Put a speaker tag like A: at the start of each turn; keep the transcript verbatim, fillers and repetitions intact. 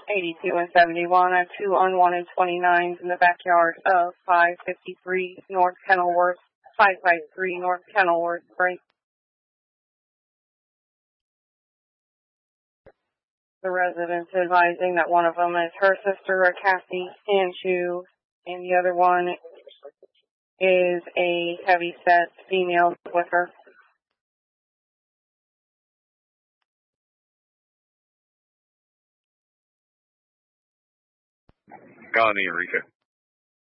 A: eighty-two and seventy-one. I have two unwanted twenty-nines in the backyard of five fifty-three North Kenilworth, five fifty-three North Kenilworth Break. The residents advising that one of them is her sister, Cassie Hanchu, and the other one is a heavy-set female with her.
B: Colony Eureka.